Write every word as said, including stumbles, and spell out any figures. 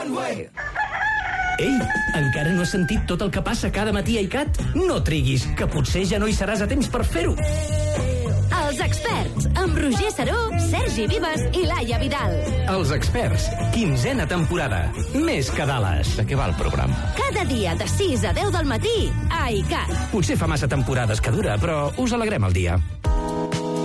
Ei, encara no has sentit tot el que passa cada matí a ICAT? No triguis, que potser ja no hi seràs a temps per fer-ho. Els experts, amb Roger Saró, Sergi Vives i Laia Vidal. Els experts, quinzena temporada. Més que Dallas. De què va el programa? Cada dia de sis a deu del matí a ICAT. Potser fa massa temporades que dura, però us alegrem el dia.